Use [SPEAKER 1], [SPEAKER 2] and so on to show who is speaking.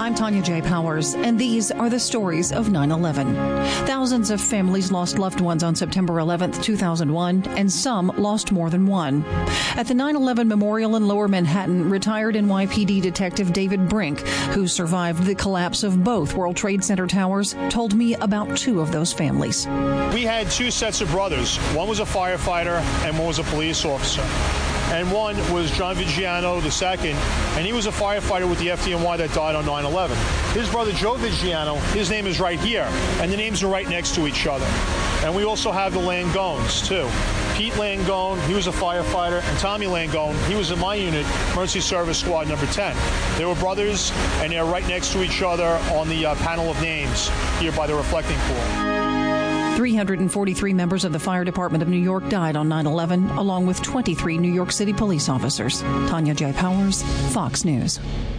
[SPEAKER 1] I'm Tanya J. Powers, and these are the stories of 9/11. Thousands of families lost loved ones on September 11th, 2001, and some lost more than one. At the 9/11 Memorial in Lower Manhattan, retired NYPD Detective David Brink, who survived the collapse of both World Trade Center towers, told me about two of those families.
[SPEAKER 2] We had two sets of brothers. One was a firefighter and one was a police officer. And one was John Vigiano II, and he was a firefighter with the FDNY that died on 9/11. His brother Joe Vigiano, his name is right here, and the names are right next to each other. And we also have the Langones, too. Pete Langone, he was a firefighter, and Tommy Langone, he was in my unit, Mercy Service Squad number 10. They were brothers, and they're right next to each other on the panel of names here by the reflecting pool.
[SPEAKER 1] 343 members of the Fire Department of New York died on 9/11, along with 23 New York City police officers. Tanya J. Powers, Fox News.